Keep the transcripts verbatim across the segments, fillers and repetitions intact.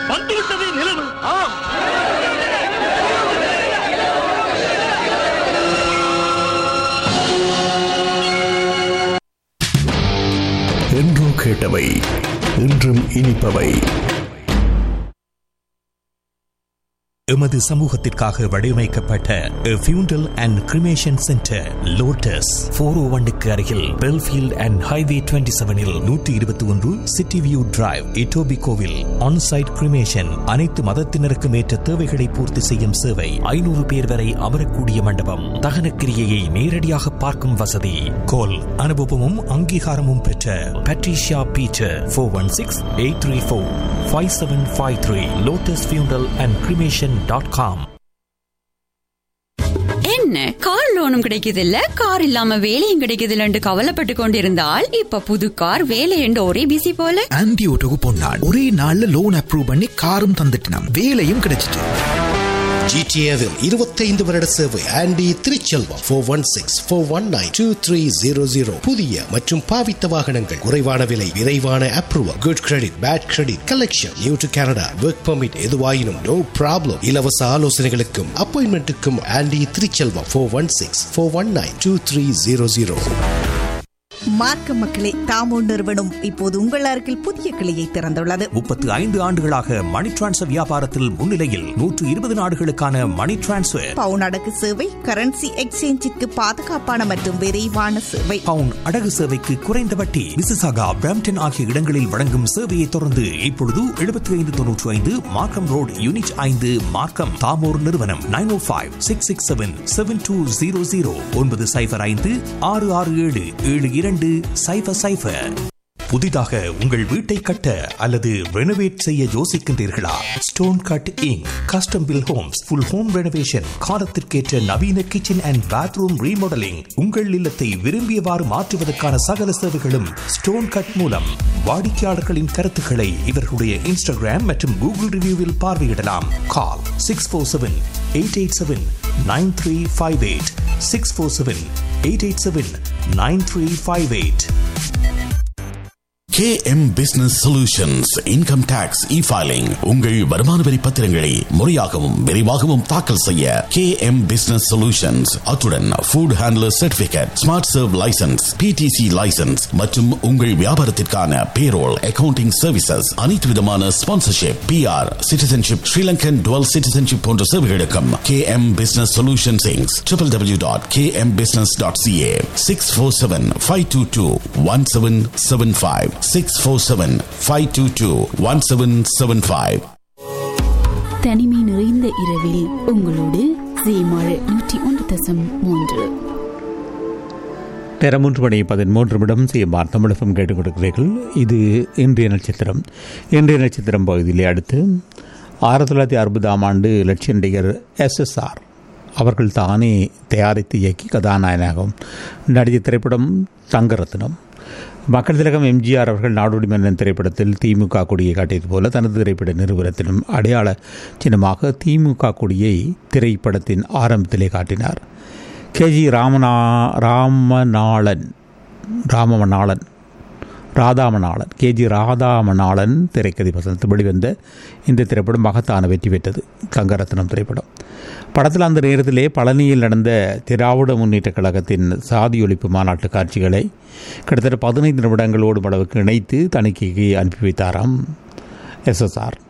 வந்துவிட்டதே நிலவு. ஆம், என்றோ கேட்டவை இன்றும் இனிப்பவை. எமது சமூகத்திற்காக வடிவமைக்கப்பட்ட ஃபியூண்டல் and cremation centre lotus four ஓ ஒன்னுக்கு அருகில் பெல்ஃபீல்ட் அண்ட் ஹைவே டுவெண்ட்டி செவனில் நூற்றி இருபத்தி ஒன்று சிட்டி வியூ டிரைவ், இட்டோபி கோவில். ஆன்சைட் கிரிமேஷன், அனைத்து மதத்தினருக்கும் ஏற்ற தேவைகளை பூர்த்தி செய்யும் சேவை. ஐநூறு பேர் வரை அமரக்கூடிய மண்டபம். தகன கிரியையை நேரடியாக பார்க்கும் வசதி. கோல் அனுபவமும் அங்கீகாரமும் பெற்ற Patricia Peter. Four one six eight three four five seven five three. Lotus ஃபியூண்டல் அண்ட் கிரிமேஷன் டாட் காம். என்ன கார் லோனும் கிடைக்குது இல்ல, கார் இல்லாம வேலையும் கிடைக்குது இல்லன்னு கவலைப்பட்டு கொண்டிருந்தால் இப்ப புது கார் வேலை என்று ஒரே பிசி போல. ஆன்டி ஓட்டோக்கு போனாள், ஒரே நாள்ல லோன் அப்ரூவ் பண்ணி காரும் தந்துட்டினாம், வேலையும் கிடைச்சிட்டு. ஜிடிஏவில் இருபத்தைந்து வருட சேவை. Aunty Thiruchelvam. Four one six four one nine two three zero zero. புதிய மற்றும் பாவித்த வாகனங்கள், குறைவான விலை, விரைவான approval, good credit, bad credit, collection, new to Canada, work permit, எதுவாயினும் நோ ப்ராப்ளம். இலவச ஆலோசனைகளுக்கும் அப்பாயின்மெண்ட்டுக்கும் aunty Thiruchelvam. Four one six four one nine two three zero zero. மார்க்க மக்களே, தாமோ நிறுவனம் இப்போது உங்கள் அருகில் புதிய கிளையை திறந்துள்ளது. முப்பத்து ஐந்து ஆண்டுகளாக மணி டிரான்ஸ்ஃபர் வியாபாரத்தில் முன்னிலையில் நூற்று இருபது நாடுகளுக்கான மணி டிரான்ஸ்ஃபர், பவுன் அடகு சேவை, கரன்சி எக்ஸ்சேஞ்சிற்கு பாதுகாப்பான மற்றும் விரைவான சேவை. பவுன் அடகு சேவைக்கு குறைந்த வட்டி. மிசிசாகா, பிரம்டன் ஆகிய இடங்களில் வழங்கும் சேவையை தொடர்ந்து இப்பொழுது எழுபத்தி ஐந்து தொன்னூற்றி ஐந்து மார்க்கம் ரோட், யூனிட் ஐந்து, மார்க்கம். தாமோர் நிறுவனம். நைன் ஓ five six six seven seven two zero zero. ஒன்பது சைபர் ஐந்து ஆறு ஆறு ஏழு ஏழு இரண்டு சைபர் சைபர். புதிதாக உங்கள் வீட்டை கட்ட அல்லது ரெனோவேட் செய்ய யோசிக்கின்றீர்களா? Stone cut ink custom bill Holmes, full home renovation, காலத்திற்கேற்ற நவீன கிச்சன் அண்ட் பாத்ரூம் ரீமாடலிங். உங்கள் இல்லத்தை விரும்பியவாறு மாற்றுவதற்கான சகல சேவைகளும் ஸ்டோன் கட் மூலம். வாடிக்கையாளர்களின் கருத்துக்களை இவர்களுடைய இன்ஸ்டாகிராம் மற்றும் கூகுள் ரிவ்யூவில் பார்வையிடலாம். கால் six four seven eight eight seven nine three five eight. Six four seven eight eight seven nine three five eight. K M business solutions income tax இ-ஃபைலிங். உங்கள் வருமான வரி பத்திரங்களை முறையாகவும் விரைவாகவும் தாக்கல் செய்ய கே எம் பிசினஸ் சொல்யூஷன்ஸ். அத்துடன் food handler certificate, smart serve licence, BDC licence மற்றும் உங்கள் வியாபாரத்திற்கான பேரோல், அக்கவுண்டிங் சர்வீசஸ், அனைத்து விதமான sponsorship, PR, citizenship, Sri Lankan twelve citizenship போன்ற சேவைகளுக்கும் K M business solutions ink. W W W dot K M business dot CA. Six four seven five two two one seven seven five. Six four seven five two two one seven seven five. தனிமை நிறைந்த இரவில் உங்களோடு ஜீமாள் நூற்றி ஒன்று தசம் மூன்று. நேரம் மூன்று மணி பதிமூன்று நிமிடம். சீமார் தமிழகம் கேட்டுக் கொடுக்கிறீர்கள். இது இன்றைய நட்சத்திரம். இன்றைய நட்சத்திரம் பகுதியிலே அடுத்து ஆயிரத்தி தொள்ளாயிரத்தி அறுபதாம் ஆண்டு லட்சிய நடிகர் எஸ் எஸ் ஆர் அவர்கள் தானே தயாரித்து இயக்கி கதாநாயகனாகவும் நடித்த திரைப்படம் தங்கரத்னம். மக்கள் திலகம் எம்ஜிஆர் அவர்கள் நாடோடி மன்னன் திரைப்படத்தில் திமுக கொடியை காட்டியது போல தனது திரைப்பட நிறுவனத்திலும் அடையாள சின்னமாக திமுக கொடியை திரைப்படத்தின் ஆரம்பத்திலே காட்டினார். கேஜி ராமநா ராமநாளன் ராமநாளன் ராதாமநாளன் கேஜி ராதாமநாளன் திரைக்கதை வசனத்தில் வெளிவந்த இந்த திரைப்படம் மகத்தான வெற்றி பெற்றது. கங்கரத்னம் திரைப்படம். படத்தில் அந்த நேரத்திலே பழனியில் நடந்த திராவிட முன்னேற்ற கழகத்தின் சாதி ஒழிப்பு மாநாட்டு காட்சிகளை கிட்டத்தட்ட பதினைந்து நிமிடங்களோடும் அளவுக்கு இணைத்து தணிக்கைக்கு அனுப்பி வைத்தாராம் எஸ்எஸ்ஆர்.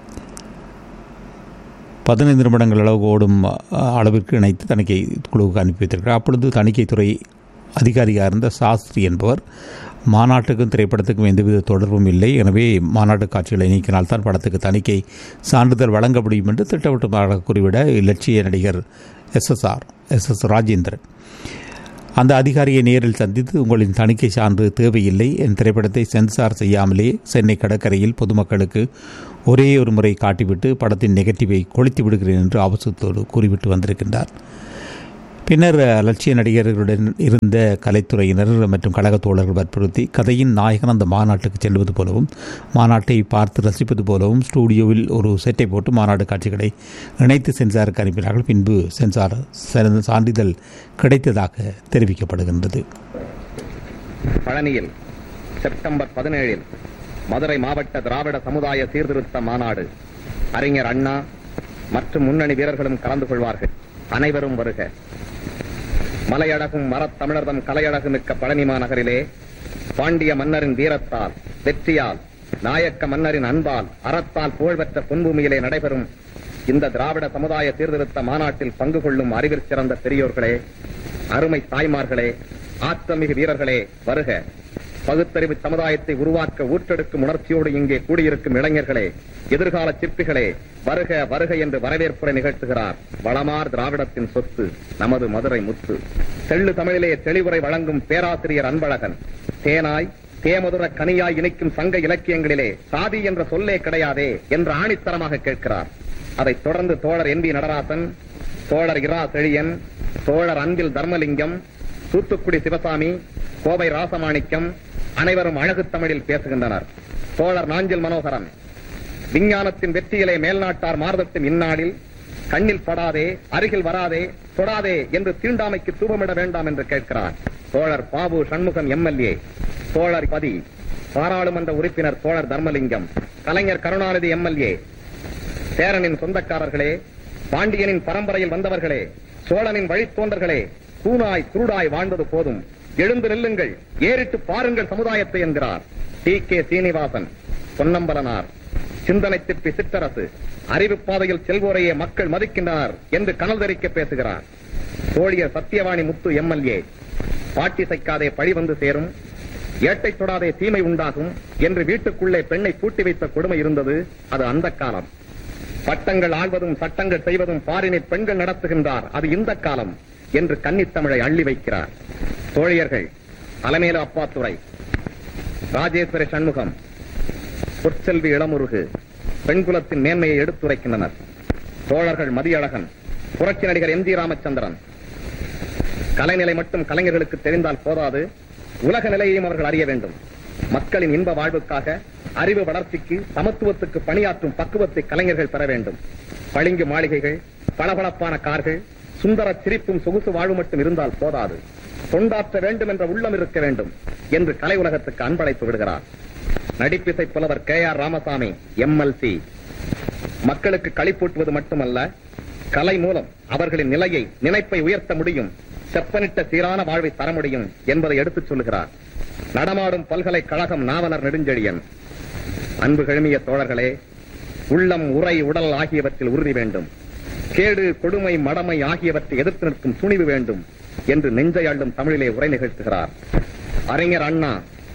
பதினைந்து நிமிடங்கள் அளவு ஓடும் அளவிற்கு இணைத்து தணிக்கை குழுவுக்கு அனுப்பி வைத்திருக்கிறார். அப்பொழுது தணிக்கைத்துறை அதிகாரியாக இருந்த சாஸ்திரி என்பவர் மாநாட்டுக்கும் திரைப்படத்துக்கும் எந்தவித தொடர்பும் இல்லை, எனவே மாநாட்டு காட்சிகளை நீக்கினால்தான் படத்துக்கு தணிக்கை சான்றிதழ் வழங்க முடியும் என்று திட்டவட்டமாக கூறிவிட இலட்சிய நடிகர் எஸ்எஸ்ஆர் எஸ் எஸ் ராஜேந்திரன் அந்த அதிகாரியை நேரில் சந்தித்து உங்களின் தணிக்கை சான்று தேவையில்லை, என் திரைப்படத்தை சென்சார் செய்யாமலே சென்னை கடற்கரையில் பொதுமக்களுக்கு ஒரே ஒரு முறை காட்டிவிட்டு படத்தின் நெகட்டிவை கொளுத்தி விடுகிறேன் என்று அவசரத்தோடு கூறிவிட்டு வந்திருக்கின்றார். பின்னர் லட்சிய நடிகர்களுடன் இருந்த கலைத்துறையினர் மற்றும் கழக தோழர்கள் வற்புறுத்தி கதையின் நாயகன் அந்த மாநாட்டுக்கு செல்வது போலவும் மாநாட்டை பார்த்து ரசிப்பது போலவும் ஸ்டூடியோவில் ஒரு செட்டை போட்டு மாநாட்டு காட்சிகளை இணைத்து சென்சாருக்கு அனுப்பினார்கள். பின்பு சென்சார் சான்றிதழ் கிடைத்ததாக தெரிவிக்கப்படுகின்றது. பழனியில் செப்டம்பர் பதினேழில் மதுரை மாவட்ட திராவிட சமுதாய சீர்திருத்த மாநாடு அறிஞர் அண்ணா மற்றும் முன்னணி வீரர்களும் கலந்து கொள்வார்கள். அனைவரும் வருக. மலையழகும் மரத்தமிழர்தம் கலையழகு மிக்க பழனி மாநகரிலே பாண்டிய மன்னரின் வீரத்தால், வெற்றியால், நாயக்க மன்னரின் அன்பால், அறத்தால் புகழ்பெற்ற பொன்பூமியிலே நடைபெறும் இந்த திராவிட சமுதாய சீர்திருத்த மாநாட்டில் பங்கு கொள்ளும் அறிவிற் சிறந்த பெரியோர்களே, அருமை தாய்மார்களே, ஆற்றமிகு வீரர்களே, வருக. பகுத்தறிவு சமுதாயத்தை உருவாக்க ஊற்றெடுக்கும் உணர்ச்சியோடு இங்கே கூடியிருக்கும் இளைஞர்களே, எதிர்கால சிற்பிகளே, வருக வருக என்று வரவேற்புரை நிகழ்த்துகிறார் வளமார் திராவிடத்தின் சொத்து நமது மதுரை முத்து. தெள்ளு தமிழிலே தெளிவுரை வழங்கும் பேராசிரியர் அன்பழகன் தேனாய் தேமதுர கனியாய் இணைக்கும் சங்க இலக்கியங்களிலே சாதி என்ற சொல்லே கிடையாதே என்று ஆணித்தரமாக கேட்கிறார். அதைத் தொடர்ந்து தோழர் என் வி நடராசன், தோழர் இரா செழியன், தோழர் அன்பில் தர்மலிங்கம், தூத்துக்குடி சிவசாமி, கோவை ராசமாணிக்கம் அனைவரும் அழகு தமிழில் பேசுகின்றனர். தோழர் நாஞ்சில் மனோகரன் விஞ்ஞானத்தின் வெற்றியிலே மேல்நாட்டார் மாறுதட்டும் இந்நாளில் கண்ணில் படாதே, அருகில் வராதே, தொடாதே என்று தீண்டாமைக்கு தூபமிட வேண்டாம் என்று கேட்கிறார். தோழர் பாபு சண்முகம் எம்எல்ஏ, தோழர் பதி பாராளுமன்ற உறுப்பினர் தோழர் தர்மலிங்கம், கலைஞர் கருணாநிதி எம்எல்ஏ, சேரனின் சொந்தக்காரர்களே, பாண்டியனின் பரம்பரையில் வந்தவர்களே, சோழனின் வழித்தோன்றர்களே, கூனாய் குருடாய் வாழ்ந்தது போதும், எழுந்து நெல்லுங்கள், ஏறிட்டு பாருங்கள் சமுதாயத்தை என்கிறார். டி கே சீனிவாசன், பொன்னம்பலனார், சிந்தனை திப்பி சிற்றரசு, அறிவு பாதையில் செல்வோரையே மக்கள் மதிக்கின்றனர் என்று கனல் தரிக்க பேசுகிறார். தோழியர் சத்தியவாணி முத்து எம்எல்ஏ, பாட்டி சைக்காதே பழி வந்து சேரும், ஏட்டை தொடாதே தீமை உண்டாகும் என்று வீட்டுக்குள்ளே பெண்ணை பூட்டி வைத்த கொடுமை இருந்தது. அது அந்த காலம். பட்டங்கள் ஆள்வதும் சட்டங்கள் செய்வதும் பாரினை பெண்கள் நடத்துகின்றார், அது இந்த காலம் என்று கன்னித்தமிழை அள்ளி வைக்கிறார். தோழியர்கள் அலமேலு அப்பாத்துறை, ராஜேஸ்வரி சண்முகம், பொற்செல்வி இளமுருகு பெண்குலத்தின் மேன்மையை எடுத்துரைக்கின்றனர். தோழர்கள் மதியழகன், புரட்சி நடிகர் எம் ஜி ராமச்சந்திரன். கலைநிலை மட்டும் கலைஞர்களுக்கு தெரிந்தால் போதாது, உலக நிலையையும் அவர்கள் அறிய வேண்டும். மக்களின் இன்ப வாழ்வுக்காக, அறிவு வளர்ச்சிக்கு, சமத்துவத்துக்கு பணியாற்றும் பக்குவத்தை கலைஞர்கள் பெற வேண்டும். பளிங்கு மாளிகைகள், பளபளப்பான கார்கள், சுந்தர சிரிப்பும் சொகுசு வாழ்வு மட்டும் இருந்தால் போதாது, தொண்டாற்ற வேண்டும் என்ற உள்ளம் இருக்க வேண்டும் என்று கலை உலகத்துக்கு அன்பழைப்பு விடுகிறார். நடிப்பிசை புலவர் கே ஆர் ராமசாமி எம்எல்சி, மக்களுக்கு களிப்பூட்டுவது மட்டுமல்ல, கலை மூலம் அவர்களின் நிலையை, நினைப்பை உயர்த்த முடியும், செப்பனிட்ட சீரான வாழ்வை தர முடியும் என்பதை எடுத்துச் சொல்லுகிறார். நடமாடும் பல்கலைக்கழகம் நாவலர் நெடுஞ்செழியன். அன்பு கழுமிய தோழர்களே, உள்ளம், உரை, உடல் ஆகியவற்றில் உறுதி வேண்டும். கேடு, கொடுமை, மடமை ஆகியவற்றை எதிர்த்து நிற்கும் துணிவு வேண்டும் என்று நெஞ்சை அள்ளும் தமிழிலே உரை நிகழ்த்துகிறார். அறிஞர் அண்ணா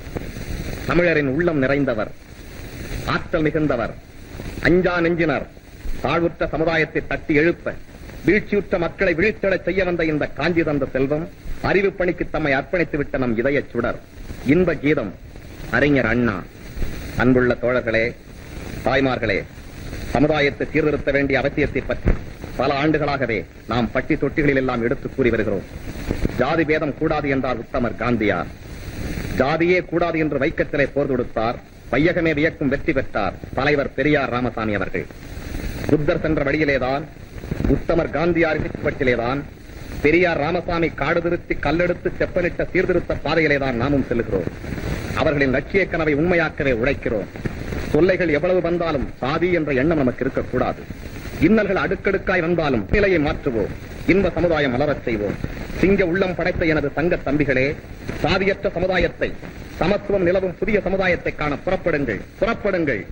தமிழரின் உள்ளம் நிறைந்தவர், ஆற்றல் மிகுந்தவர், அஞ்சா நெஞ்சினர், தாழ்வுற்ற சமுதாயத்தை தட்டி எழுப்ப, வீழ்ச்சியுற்ற மக்களை வீழ்த்தெழச் செய்ய வந்த இந்த காஞ்சி தந்த செல்வம், அறிவு பணிக்கு தம்மை அர்ப்பணித்து விட்ட நம் இதய சுடர், இன்ப கீதம் அறிஞர் அண்ணா. அன்புள்ள தோழர்களே, தாய்மார்களே, சமுதாயத்தை சீர்திருத்த வேண்டிய அவசியத்தை பற்றி பல ஆண்டுகளாகவே நாம் பட்டி தொட்டிகளில் எல்லாம் எடுத்து கூறி வருகிறோம். ஜாதி பேதம் கூடாது என்றார் உத்தமர் காந்தியார். ஜாதியே கூடாது என்று வைக்கத்திலே போர் தொடுத்தார். வையகமே வியக்கும் வெற்றி பெற்றார் தலைவர் பெரியார் ராமசாமி அவர்கள். புத்தர் சென்ற வழியிலேதான், உத்தமர் காந்தியார் பட்டிலேதான், பெரியார் ராமசாமி காடு திருத்தி கல்லெடுத்து செப்பனிட்ட சீர்திருத்த பாதையிலேதான் நாமும் செல்கிறோம். அவர்களின் லட்சிய கனவை உண்மையாக்கவே உழைக்கிறோம். தொல்லைகள் எவ்வளவு வந்தாலும் சாதி என்ற எண்ணம் நமக்கு இருக்கக்கூடாது. இன்னல்கள் அடுக்கடுக்காய் வந்தாலும் நிலையை மாற்றுவோம். இன்ப சமுதாயம் மலரச் செய்வோம். சிங்க உள்ளம் படைத்த எனது தங்க தம்பிகளே, சாதியற்ற சமுதாயத்தை, சமத்துவம் நிலவும் புதிய சமுதாயத்தை காண புறப்படுங்கள், புறப்படுங்கள்.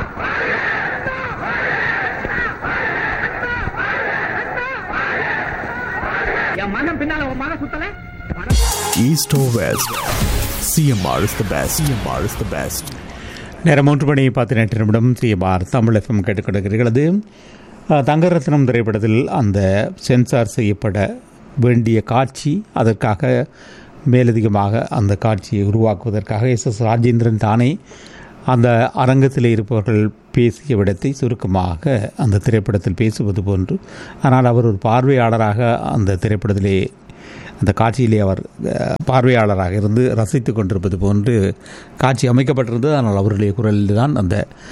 என் மகன் பின்னால உன் மகன் சுத்தல. East or West, C M R is the best. C M R is the best. நேரம் மூன்று மணி பதினெட்டு நிமிடம் சிஎம்ஆர் தமிழ் எஃப்எம் கேட்டுக்கொண்டிருக்கிறது. தங்கரத்னம் திரைப்படத்தில் அந்த சென்சார் செய்யப்பட வேண்டிய காட்சி, அதற்காக மேலதிகமாக அந்த காட்சியை உருவாக்குவதற்காக எஸ் எஸ் ராஜேந்திரன் தானே அந்த அரங்கத்தில் இருப்பவர்கள் பேசிய விடத்தை சுருக்கமாக அந்த திரைப்படத்தில் பேசுவது போன்று, ஆனால் அவர் ஒரு பார்வையாளராக அந்த திரைப்படத்திலே, அந்த காட்சியிலே அவர் பார்வையாளராக இருந்து ரசித்து கொண்டிருப்பது போன்று காட்சி அமைக்கப்பட்டிருந்தது. ஆனால் அவருடைய குரலில் தான் அந்த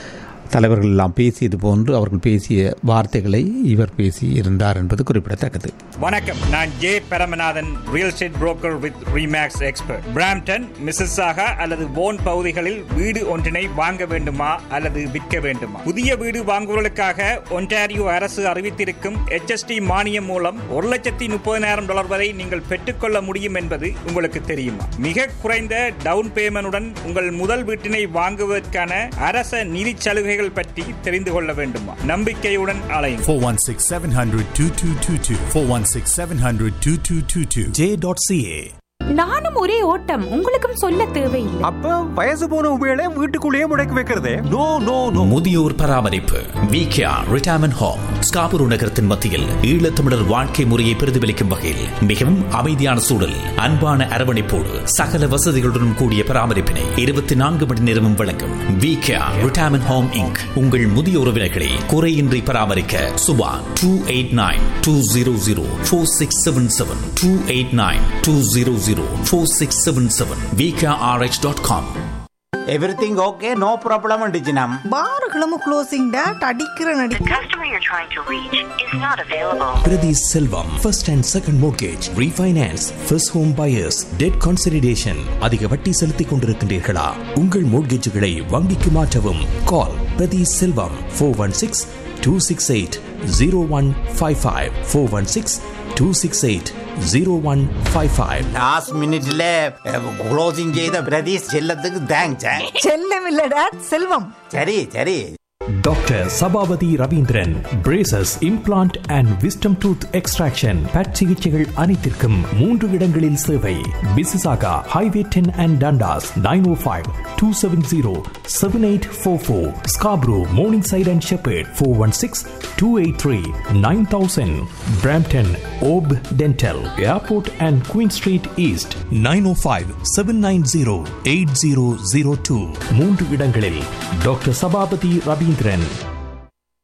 தலைவர்கள் எல்லாம் பேசியது போன்று அவர்கள் பேசிய வார்த்தைகளை இவர் பேசி இருந்தார் என்பது குறிப்பிடத்தக்கது. வணக்கம், நான் J Paramanathan, real estate broker with remakes expert. Brampton, மிஸ்ஸஸாகா அல்லது போன் பகுதிகளில் வீடு ஒன்றினை வாங்க வேண்டுமா அல்லது விற்க வேண்டுமா? புதிய வீடு வாங்குவதற்காக ஒன்டாரியோ அரசு அறிவித்திருக்கும் எச் எஸ் டி மானியம் மூலம் ஒரு லட்சத்தி முப்பதினாயிரம் டாலர் வரை நீங்கள் பெற்றுக்கொள்ள முடியும் என்பது உங்களுக்கு தெரியுமா? மிக குறைந்த டவுன் பேமெண்டுடன் உங்கள் முதல் வீட்டினை வாங்குவதற்கான அரச நிதி சலுகைகள் பற்றி தெரிந்து கொள்ள வேண்டுமா? நம்பிக்கையுடன் அலையுங்கள். four one six seven hundred twenty-two twenty-two four one six seven hundred twenty-two twenty-two j dot c a. நானும் ஒரே ஓட்டம், உங்களுக்கும் சொல்ல தேவையில்லை. அப்ப வயசு போன உபயோக வீட்டுக்குள்ளேயே முடக்கி வைக்கிறதே? No no no. முதியோர் பராமரிப்பு விகேஆர் ரிட்டையர்மென்ட் ஹோம் ஸ்காபுரு நகரத்தின் மத்தியில் ஈழத்தமிழர் வாழ்க்கை முறையை பிரதிபலிக்கும் வகையில் மிகவும் அமைதியான சூழல், அன்பான அரவணைப்போடு சகல வசதிகளுடன் கூடிய பராமரிப்பினை இருபத்தி நான்கு மணி நேரமும் வழங்கும் விகேஆர் ரிட்டையர்மென்ட் ஹோம் இன்க். உங்கள் முதிய உறவினர்களை குறையின்றி பராமரிக்க Subha two eight nine two zero zero four six seven seven two eight nine two zero zero four six seven seven v k r h dot com. Everything okay, no problem undiginam. பார்களும் closing date அடிக்கிற நடி. The customer you're trying to reach is not available. Priti Selvam, first and second mortgage, refinance, first home buyers, debt consolidation. அதிக வட்டி செலுத்திக் கொண்டிருக்கின்றீர்களா? உங்கள் மோட்கேஜுகளை வங்கிக்கு மாற்றவும். Call Priti Selvam four one six two six eight zero one five five four one six two six eight zero one five five. Last minute-ல closing செய்த பிரதீஷ் செல்லத்துக்கு thanks. செல்லம் இல்ல டாட், செல்வம். சரி சரி. Doctor Sabapathi Ravindran, braces, implant and wisdom tooth extraction, but சிகிச்சைகள் அனைத்திற்கும் மூன்று இடங்களில் சேவை. பிசிசாகா highway ten and Dundas nine O five two seven zero seven eight four four. Scarborough morning side and shepherd four one six two eight three nine thousand. Brampton Hope dental, airport and queen street east nine O five seven nine zero eight zero zero two. மூன்று இடங்களில் doctor Sabapathi Ravindran.